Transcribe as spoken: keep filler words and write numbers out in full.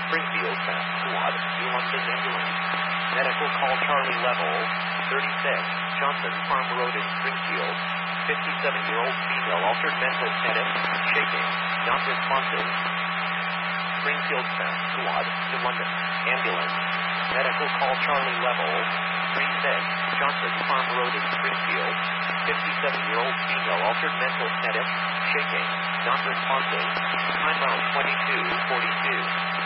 Springfield Fast Squad, New London Ambulance. Medical call Charlie Level, thirty-six, Johnson Farm Road in Springfield. fifty-seven-year-old female altered mental status, shaking, not responsive. Springfield Fast Squad, New London Ambulance. Medical call Charlie Level, thirty-six, Johnson Farm Road in Springfield. fifty-seven-year-old female altered mental status, shaking, not responsive. Time round twenty-two forty-two.